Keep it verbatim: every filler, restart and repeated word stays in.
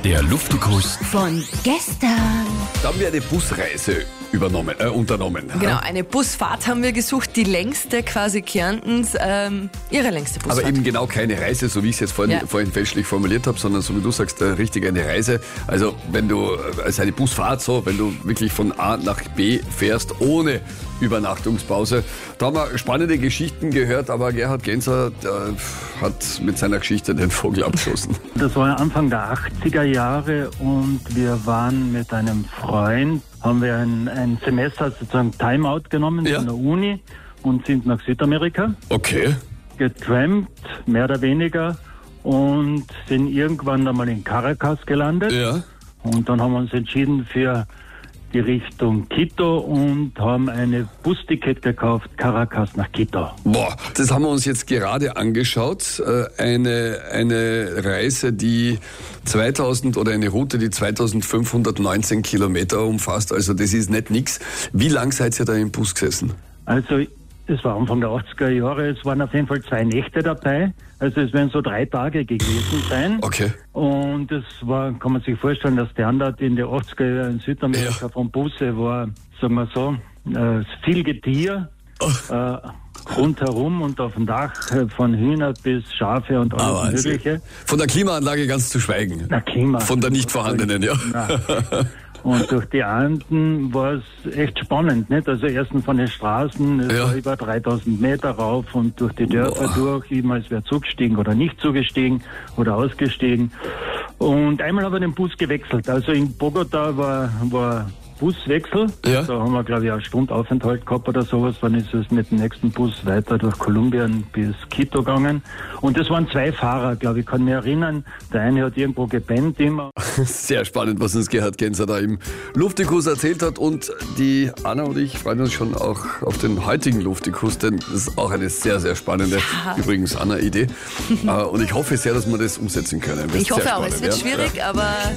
Der Luftikus Von gestern. Da haben wir eine Busreise übernommen, äh, unternommen. Genau, eine Busfahrt haben wir gesucht, die längste quasi Kärntens, ähm, ihre längste Busfahrt. Aber eben genau keine Reise, so wie ich es jetzt vorhin, Ja. vorhin fälschlich formuliert habe, sondern so wie du sagst, äh, richtig eine Reise. Also wenn du, also eine Busfahrt so, wenn du wirklich von A nach B fährst, ohne Übernachtungspause. Da haben wir spannende Geschichten gehört, aber Gerhard Genzer der hat mit seiner Geschichte den Vogel abgeschossen. Das war Anfang der achtziger Jahre und wir waren mit einem Freund, haben wir ein, ein Semester sozusagen Timeout genommen Ja. von der Uni und sind nach Südamerika Okay. getrampt, mehr oder weniger, und sind irgendwann einmal in Caracas gelandet. Ja. Und dann haben wir uns entschieden für die Richtung Quito und haben eine Busticket gekauft, Caracas nach Quito. Boah, das haben wir uns jetzt gerade angeschaut. Äh, Eine, eine Reise, die zweitausend oder eine Route, die zweitausendfünfhundertneunzehn Kilometer umfasst. Also das ist nicht nix. Wie lang seid ihr da im Bus gesessen? Also es war Anfang der achtziger Jahre, es waren auf jeden Fall zwei Nächte dabei. Also es werden so drei Tage gewesen sein. Okay. Und es war, kann man sich vorstellen, der Standard in den achtziger Jahren in Südamerika Ja. von Busse war, sagen wir so, äh, viel Getier. Oh. Äh, rundherum und auf dem Dach, äh, von Hühner bis Schafe und Ah, alles Wahnsinn. Mögliche. Von der Klimaanlage ganz zu schweigen. Na, Klima. Von der nicht vorhandenen, ja. Na. Und durch die Anden war es echt spannend, nicht? Also erstens von den Straßen, es Ja. war über dreitausend Meter rauf und durch die Dörfer Boah. durch, jemals wer zugestiegen oder nicht zugestiegen oder ausgestiegen. Und einmal haben wir den Bus gewechselt. Also in Bogota war, war Buswechsel. Ja. Da haben wir, glaube ich, eine Stunde Aufenthalt gehabt oder sowas. Dann ist es mit dem nächsten Bus weiter durch Kolumbien bis Quito gegangen. Und das waren zwei Fahrer, glaube ich, kann mich erinnern. Der eine hat irgendwo gepennt immer. Sehr spannend, was uns Gerhard Genzer da im Luftikus erzählt hat. Und die Anna und ich freuen uns schon auch auf den heutigen Luftikus, denn das ist auch eine sehr, sehr spannende, Ja. übrigens Anna-Idee. Äh, und ich hoffe sehr, dass wir das umsetzen können. Wird Ich hoffe sehr auch, es spannend, wird ja. schwierig, aber